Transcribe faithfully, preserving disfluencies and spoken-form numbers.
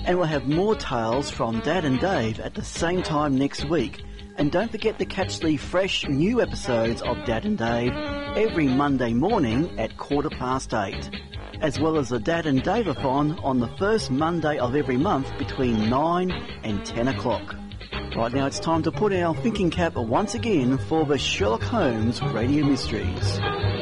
And we'll have more tales from Dad and Dave at the same time next week. And don't forget to catch the fresh new episodes of Dad and Dave every Monday morning at quarter past eight, as well as the Dad and Dave-a-thon on the first Monday of every month between nine and ten o'clock. Right now it's time to put our thinking cap once again for the Sherlock Holmes Radio Mysteries.